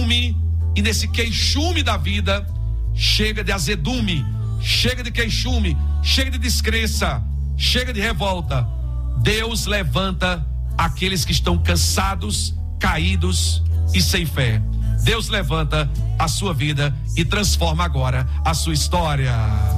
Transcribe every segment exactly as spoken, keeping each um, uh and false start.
queixume, e nesse queixume da vida, chega de azedume, chega de queixume, chega de descrença, chega de revolta. Deus levanta aqueles que estão cansados, caídos e sem fé. Deus levanta a sua vida e transforma agora a sua história.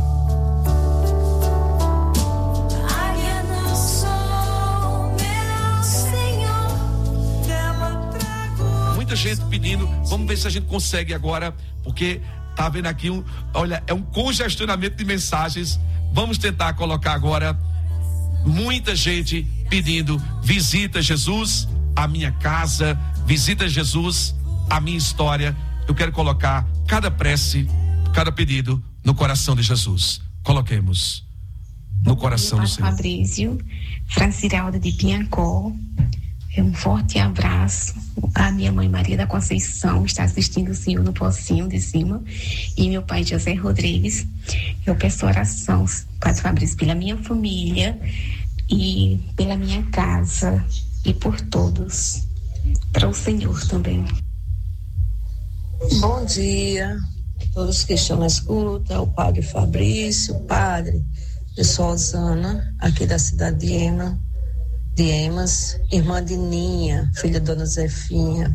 Muita gente pedindo, vamos ver se a gente consegue agora, porque tá vendo aqui um, olha, é um congestionamento de mensagens. Vamos tentar colocar agora. Muita gente pedindo, visita Jesus a minha casa, visita Jesus a minha história. Eu quero colocar cada prece, cada pedido no coração de Jesus. Coloquemos no coração do Senhor. Fabrício, Franciralda de Pinhacó, um forte abraço. A minha mãe Maria da Conceição está assistindo o senhor no pocinho de cima, e meu pai José Rodrigues. Eu peço oração, Padre Fabrício, pela minha família e pela minha casa e por todos, para o Senhor também. Bom dia a todos que estão na escuta, o Padre Fabrício, o Padre, eu sou Osana, aqui da cidade de Ema, de Emas, irmã de Ninha, filha da Dona Zefinha.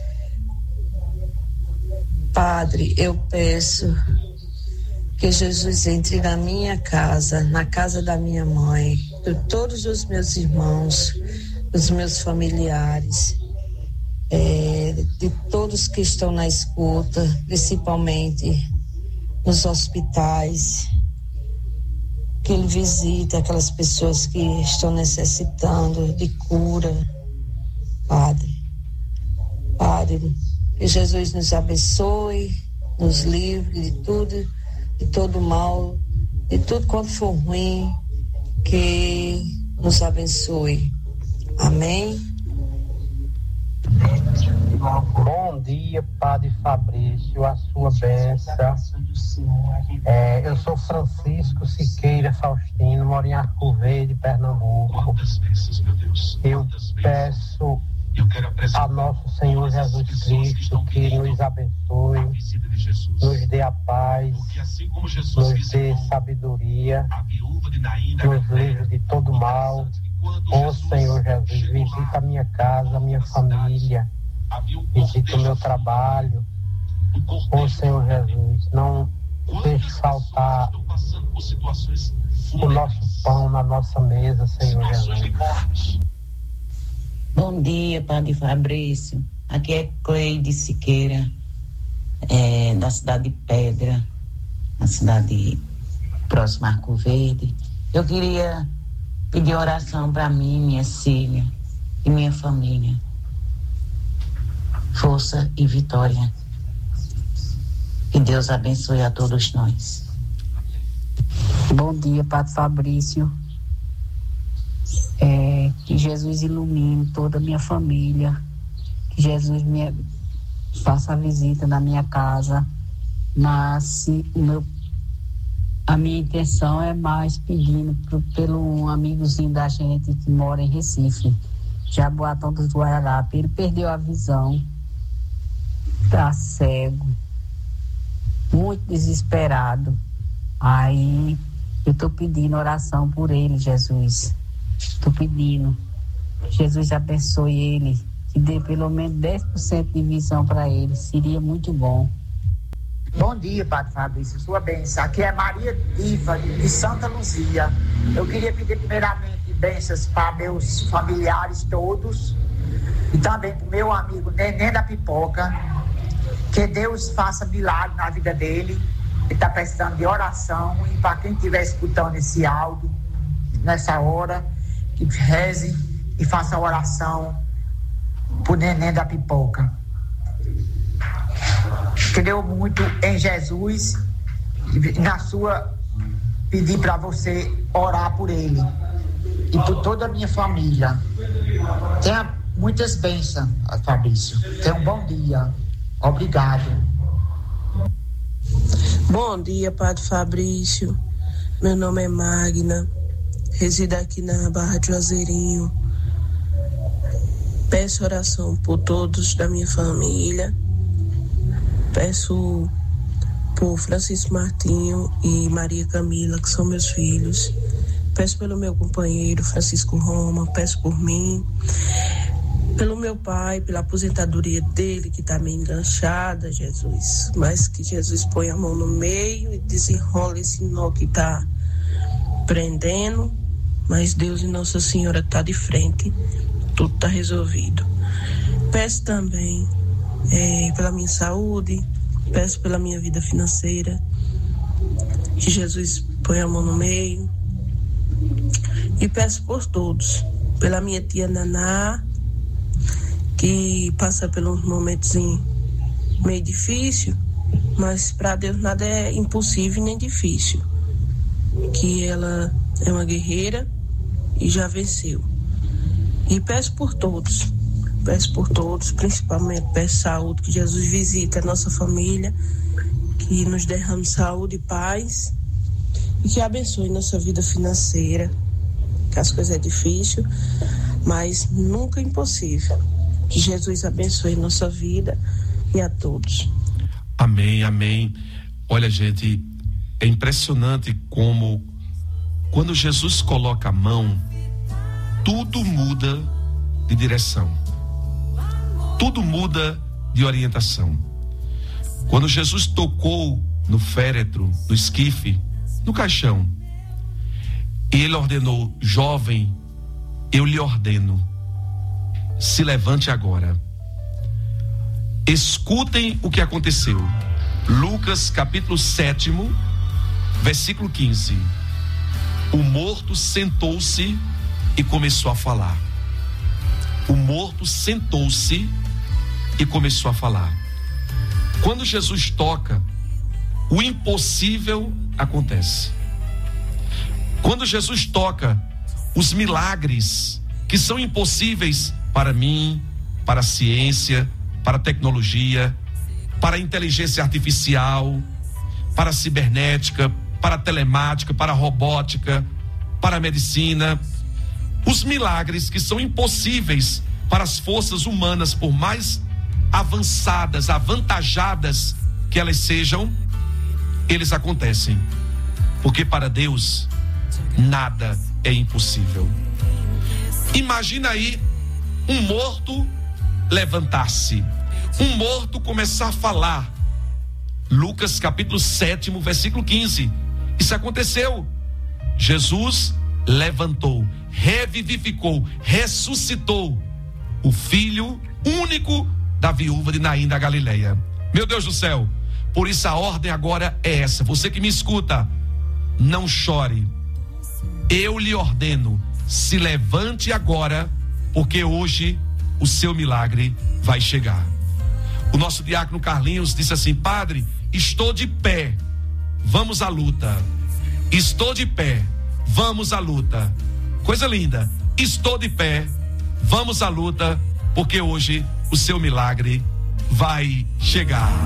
Padre, eu peço que Jesus entre na minha casa, na casa da minha mãe, de todos os meus irmãos, dos meus familiares, é, de todos que estão na escuta, principalmente nos hospitais, que Ele visite aquelas pessoas que estão necessitando de cura. Padre, Padre, que Jesus nos abençoe, nos livre de tudo, de todo mal, de tudo quanto for ruim, que nos abençoe. Amém. Bom dia, Padre Fabrício, a sua bênção. É, eu sou Francisco Siqueira Faustino, moro em Arco Verde, Pernambuco. Eu peço a nosso Senhor Jesus Cristo que nos abençoe, nos dê a paz, nos dê sabedoria, nos livre de todo mal. Ó Senhor Jesus, visita a minha casa, a minha família, visita o meu trabalho. Ó Senhor Jesus, não deixe faltar o nosso pão na nossa mesa, Senhor Jesus. Bom dia, Padre Fabrício. Aqui é Cleide Siqueira, é, da cidade de Pedra, na cidade próxima a Arco Verde. Eu queria pedir oração para mim, minha filha e minha família. Força e vitória. Que Deus abençoe a todos nós. Bom dia, Padre Fabrício. É, que Jesus ilumine toda a minha família. Que Jesus me faça a visita na minha casa. Mas o meu A minha intenção é mais pedindo pro, pelo um amigozinho da gente que mora em Recife, Jaboatão dos Guararapes. Ele perdeu a visão, tá cego, muito desesperado. Aí eu tô pedindo oração por ele, Jesus. Tô pedindo. Jesus abençoe ele, que dê pelo menos dez por cento de visão para ele. Seria muito bom. Bom dia, Padre Fabrício, sua bênção. Aqui é Maria Diva, de Santa Luzia. Eu queria pedir primeiramente bênçãos para meus familiares todos e também para o meu amigo Neném da Pipoca. Que Deus faça milagre na vida dele. Ele está precisando de oração. E para quem estiver escutando esse áudio nessa hora, que reze e faça oração para o Neném da Pipoca. Creio muito em Jesus e na sua pedir para você orar por ele e por toda a minha família. Tenha muitas bênçãos, Fabrício. Tenha um bom dia. Obrigado. Bom dia, Padre Fabrício. Meu nome é Magna. Resido aqui na Barra de Juazeirinho. Peço oração por todos da minha família. Peço por Francisco Martinho e Maria Camila, que são meus filhos. Peço pelo meu companheiro Francisco Roma, peço por mim, pelo meu pai, pela aposentadoria dele, que está meio enganchada, Jesus. Mas que Jesus põe a mão no meio e desenrola esse nó que está prendendo. Mas Deus e Nossa Senhora está de frente, tudo está resolvido. Peço também é, pela minha saúde, peço pela minha vida financeira, que Jesus põe a mão no meio. E peço por todos, pela minha tia Naná, que passa pelos momentos meio difícil, mas para Deus nada é impossível nem difícil. Que ela é uma guerreira e já venceu. E peço por todos, peço por todos, principalmente peço saúde, que Jesus visite a nossa família, que nos derrame saúde e paz e que abençoe nossa vida financeira, que as coisas é difícil, mas nunca é impossível. Que Jesus abençoe nossa vida e a todos. Amém, amém. Olha, gente, é impressionante como quando Jesus coloca a mão, tudo muda de direção. Tudo muda de orientação. Quando Jesus tocou no féretro, no esquife, no caixão, e ele ordenou: jovem, eu lhe ordeno, se levante agora. Escutem o que aconteceu. Lucas capítulo sete, versículo quinze. O morto sentou-se e começou a falar. O morto sentou-se e começou a falar. Quando Jesus toca, o impossível acontece. Quando Jesus toca, os milagres que são impossíveis para mim, para a ciência, para a tecnologia, para a inteligência artificial, para a cibernética, para a telemática, para a robótica, para a medicina, os milagres que são impossíveis para as forças humanas, por mais avançadas, avantajadas que elas sejam, eles acontecem, porque para Deus nada é impossível. Imagina aí um morto levantar-se, um morto começar a falar. Lucas capítulo sete, versículo quinze. Isso aconteceu. Jesus levantou, revivificou, ressuscitou o filho único da viúva de Naim da Galileia. Meu Deus do céu, por isso a ordem agora é essa. Você que me escuta, não chore. Eu lhe ordeno, se levante agora, porque hoje o seu milagre vai chegar. O nosso diácono Carlinhos disse assim: padre, estou de pé, vamos à luta. Estou de pé, vamos à luta. Coisa linda. Estou de pé, vamos à luta, porque hoje o seu milagre vai chegar.